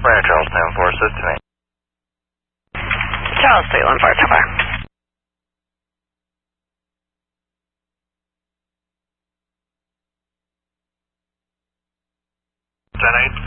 Brandon Charles 10-4, assist me. Charles 314, so far. Ten 8.